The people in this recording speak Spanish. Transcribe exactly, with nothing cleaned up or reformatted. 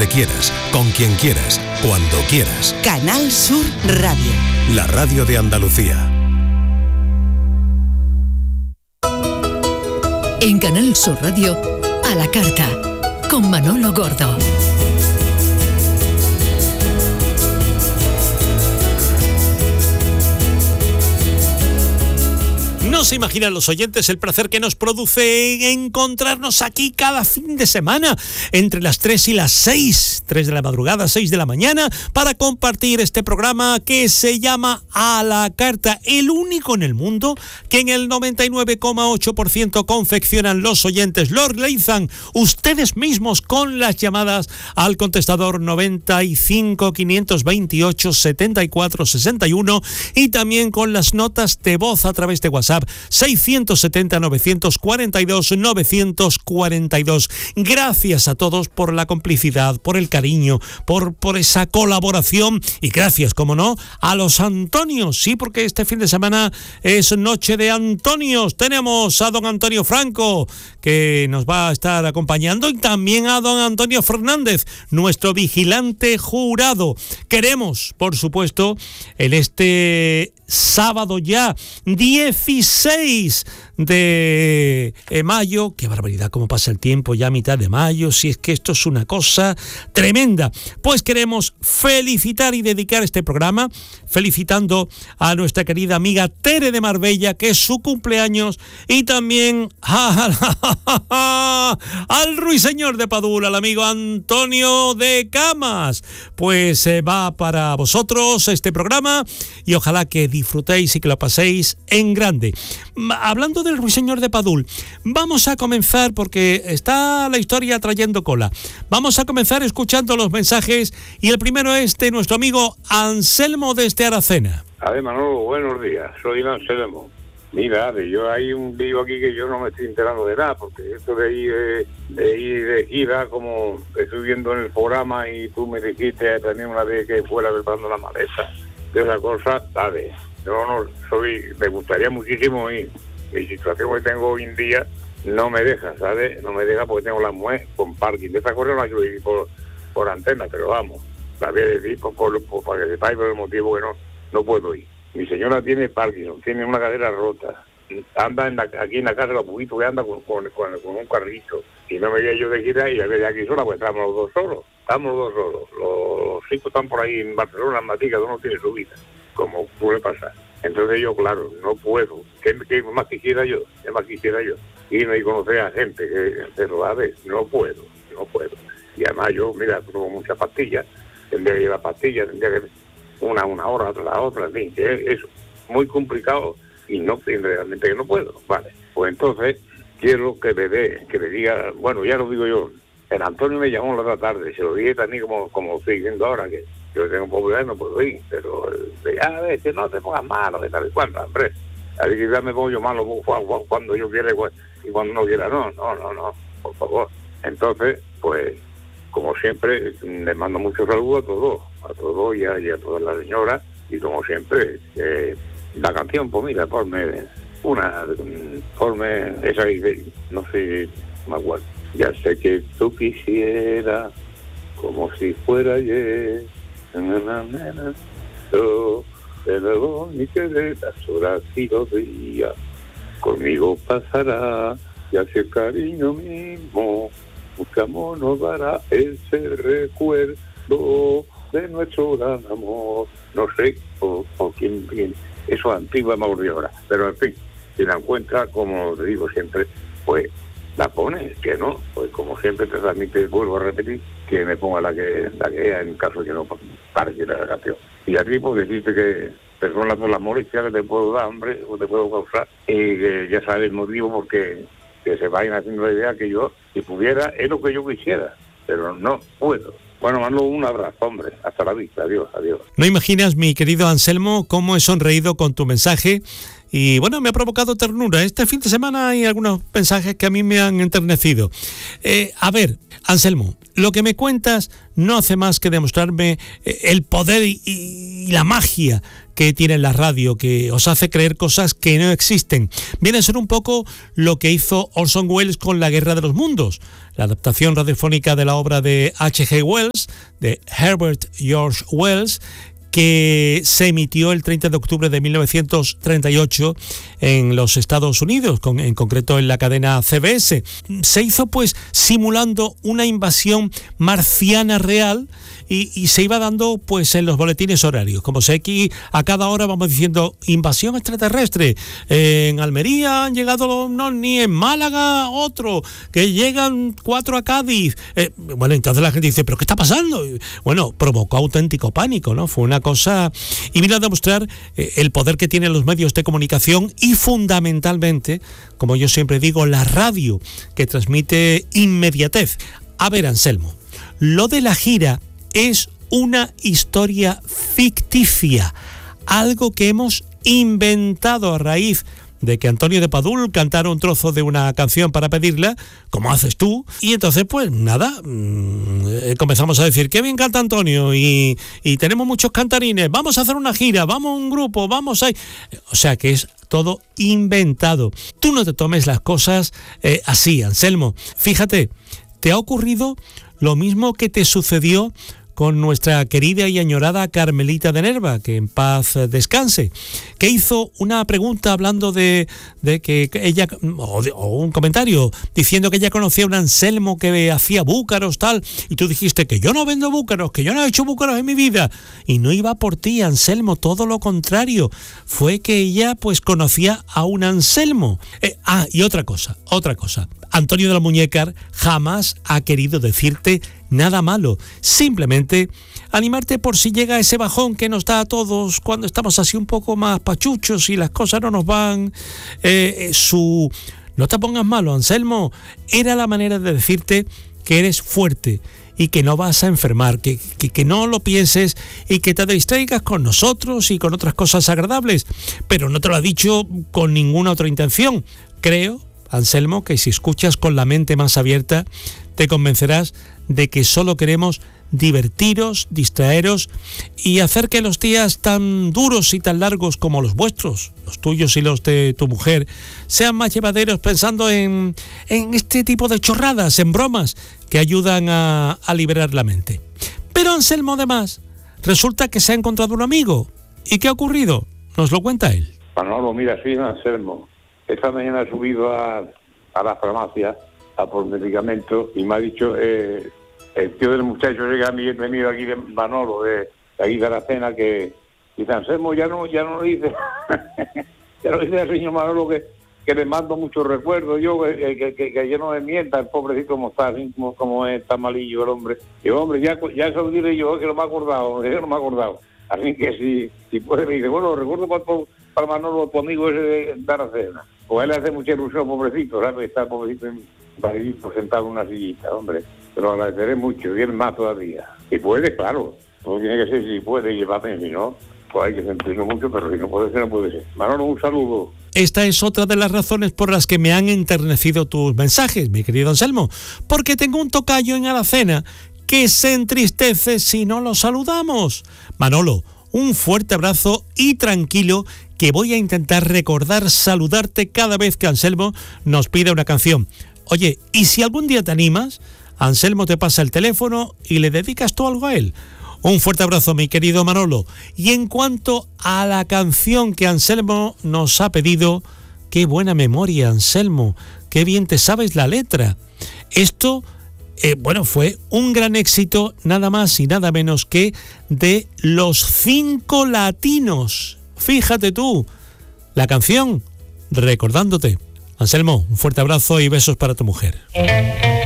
donde quieras, con quien quieras, cuando quieras. Canal Sur Radio. La radio de Andalucía. En Canal Sur Radio, a la carta, con Manolo Gordo. No se imaginan los oyentes el placer que nos produce encontrarnos aquí cada fin de semana entre las tres y las seis, tres de la madrugada, seis de la mañana, para compartir este programa que se llama A la Carta, el único en el mundo que en el noventa y nueve coma ocho por ciento confeccionan los oyentes, lo realizan ustedes mismos con las llamadas al contestador noventa y cinco, quinientos veintiocho, setenta y cuatro, sesenta y uno y también con las notas de voz a través de WhatsApp seiscientos setenta, novecientos cuarenta y dos, novecientos cuarenta y dos. Gracias a todos por la complicidad, por el cariño, por, por esa colaboración y gracias, como no, a los Antonios, sí, porque este fin de semana es noche de Antonios. Tenemos a don Antonio Franco, que nos va a estar acompañando, y también a don Antonio Fernández, nuestro vigilante jurado. Queremos, por supuesto, en este sábado ya, dieciséis de mayo, qué barbaridad, cómo pasa el tiempo, ya a mitad de mayo, si es que esto es una cosa tremenda. Pues queremos felicitar y dedicar este programa, felicitando a nuestra querida amiga Tere de Marbella, que es su cumpleaños, y también a, al ruiseñor de Padul, al amigo Antonio de Camas. Pues eh, va para vosotros este programa y ojalá que disfrutéis y que lo paséis en grande. Hablando del ruiseñor de Padul, vamos a comenzar, porque está la historia trayendo cola, vamos a comenzar escuchando los mensajes, y el primero es de nuestro amigo Anselmo desde Aracena. A ver, Manolo, buenos días, soy Anselmo. Mira, yo hay un lío aquí que yo no me estoy enterando de nada, porque esto de ir de, de, ir de gira, como estoy viendo en el programa y tú me dijiste también una vez que fuera preparando la maleta, de esa cosa, ¿sabes? Yo no soy, me gustaría muchísimo ir. Mi situación que tengo hoy en día no me deja, ¿sabes? No me deja porque tengo la mujer con parking. De esa cosa no hay que ir por, por antena, pero vamos, la voy a decir por, por, por, para que sepáis por el motivo que no, no puedo ir. Mi señora tiene Parkinson, tiene una cadera rota, anda en la, aquí en la casa de los pujitos que anda con, con, con, con un carrito. Y no me veía yo de gira y la veía aquí sola, pues estamos los dos solos. Estamos los dos solos. Los chicos están por ahí en Barcelona, en Madrid, cada uno tiene su vida, como suele pasar. Entonces yo, claro, no puedo. ¿Qué, qué más quisiera yo? ¿Qué más quisiera yo? Irme y conocer a gente, que, pero a ver, no puedo, no puedo. Y además yo, mira, tomo muchas pastillas, tendría que llevar pastillas, tendría que una una hora, otra la otra, en fin, que es, es muy complicado y no, realmente que no puedo. Vale, pues entonces quiero que me dé, que me diga, bueno, ya lo digo yo, el Antonio me llamó la otra tarde, se lo dije también como, como estoy diciendo ahora, que yo tengo popularidad, no puedo ir, pero ya a ver, que no te pongas malo, de tal y cual, hombre. A ver, que ya me pongo yo malo cuando yo quiera y cuando no quiera, no, no, no, no, por favor. Entonces, pues, como siempre, les mando muchos saludos a todos, a todos y a, y a todas las señoras, y como siempre, eh, la canción, pues mira, ponme una, ponme esa, no sé, me acuerdo. Ya sé que tú quisieras, como si fuera ayer, yo de nuevo ni quedé las horas y los días, conmigo pasará, y hacia el cariño mismo, mucho amor nos dará ese recuerdo de nuestro gran amor. No sé por, por quién viene, eso es antiguo, me aburrió ahora, pero en fin, si la encuentra, como te digo siempre, pues la pone, que no, pues como siempre te transmite, vuelvo a repetir, que me ponga la que la que sea en caso de que no pare la canción. Y aquí pues decirte que perdona por las molestias que te puedo dar, hombre, o te puedo causar, y que ya sabes el motivo porque que se vayan haciendo la idea que yo, si pudiera, es lo que yo quisiera, pero no puedo. Bueno, mando un abrazo, hombre, hasta la vista, adiós, adiós. No imaginas, mi querido Anselmo, cómo he sonreído con tu mensaje. Y bueno, me ha provocado ternura. Este fin de semana hay algunos mensajes que a mí me han enternecido. Eh, a ver, Anselmo, lo que me cuentas no hace más que demostrarme el poder y, y la magia que tiene la radio, que os hace creer cosas que no existen. Viene a ser un poco lo que hizo Orson Welles con La Guerra de los Mundos, la adaptación radiofónica de la obra de H G Wells, de Herbert George Wells, que se emitió el treinta de octubre de mil novecientos treinta y ocho en los Estados Unidos, con, en concreto en la cadena C B S. Se hizo pues simulando una invasión marciana real y, y se iba dando pues en los boletines horarios. Como sé, aquí a cada hora vamos diciendo invasión extraterrestre. Eh, en Almería han llegado no, ni en Málaga otro, que llegan cuatro a Cádiz. Eh, bueno, entonces la gente dice, ¿pero qué está pasando? Y, bueno, provocó auténtico pánico, ¿no? Fue una cosa, y vino a demostrar eh, el poder que tienen los medios de comunicación y fundamentalmente, como yo siempre digo, la radio, que transmite inmediatez. A ver, Anselmo, lo de la gira es una historia ficticia, algo que hemos inventado a raíz de que Antonio de Padul cantara un trozo de una canción para pedirla, como haces tú, y entonces pues nada, mmm, comenzamos a decir, qué bien canta Antonio, y, y tenemos muchos cantarines, vamos a hacer una gira, vamos a un grupo, vamos a... O sea que es todo inventado. Tú no te tomes las cosas eh, así, Anselmo. Fíjate, te ha ocurrido lo mismo que te sucedió con nuestra querida y añorada Carmelita de Nerva, que en paz descanse, que hizo una pregunta hablando de, de que ella, o, de, o un comentario, diciendo que ella conocía a un Anselmo que hacía búcaros, tal, y tú dijiste que yo no vendo búcaros, que yo no he hecho búcaros en mi vida, y no iba por ti, Anselmo, todo lo contrario, fue que ella pues conocía a un Anselmo. Eh, ah, y otra cosa, otra cosa, Antonio de la Muñecar jamás ha querido decirte nada malo, simplemente animarte por si llega ese bajón que nos da a todos cuando estamos así un poco más pachuchos y las cosas no nos van. Eh, su no te pongas malo, Anselmo, era la manera de decirte que eres fuerte y que no vas a enfermar, que, que, que no lo pienses y que te distraigas con nosotros y con otras cosas agradables, pero no te lo ha dicho con ninguna otra intención. Creo, Anselmo, que si escuchas con la mente más abierta, te convencerás de que solo queremos divertiros, distraeros y hacer que los días tan duros y tan largos como los vuestros, los tuyos y los de tu mujer, sean más llevaderos pensando en, en este tipo de chorradas, en bromas que ayudan a, a liberar la mente. Pero Anselmo, además, resulta que se ha encontrado un amigo. ¿Y qué ha ocurrido? Nos lo cuenta él. Manolo, mira, soy Anselmo. Esta mañana he subido a, a la farmacia a por medicamentos y me ha dicho eh, el tío del muchacho llega a mí, he venido aquí de Manolo, de, de aquí de la cena, que dice, Anselmo, ya no, ya no lo dice, ya no dice el señor Manolo que, que le mando muchos recuerdos, yo que, que, que, que yo no me mienta, el pobrecito como está, así como, como es, está malillo el hombre. Y yo, hombre, ya, ya eso lo diré yo, que no me he acordado, yo no me he acordado. Así que si, si puede, me dice, bueno, recuerdo para, para Manolo, tu amigo ese de Daracena. Pues él le hace mucha ilusión, pobrecito, ¿sabes? Está pobrecito paridito sentado en una sillita, hombre. Te lo agradeceré mucho, y él más todavía. Si puede, claro. Todo tiene que ser si puede, llevarme, si no, pues hay que sentirlo mucho, pero si no puede ser, no puede ser. Manolo, un saludo. Esta es otra de las razones por las que me han enternecido tus mensajes, mi querido Anselmo, porque tengo un tocayo en Aracena que se entristece si no lo saludamos. Manolo, un fuerte abrazo y tranquilo, que voy a intentar recordar saludarte cada vez que Anselmo nos pida una canción. Oye, ¿y si algún día te animas? Anselmo te pasa el teléfono y le dedicas tú algo a él. Un fuerte abrazo, mi querido Manolo. Y en cuanto a la canción que Anselmo nos ha pedido, qué buena memoria, Anselmo, qué bien te sabes la letra. Esto, eh, bueno, fue un gran éxito, nada más y nada menos que de Los Cinco Latinos. Fíjate tú, la canción Recordándote. Anselmo, un fuerte abrazo y besos para tu mujer.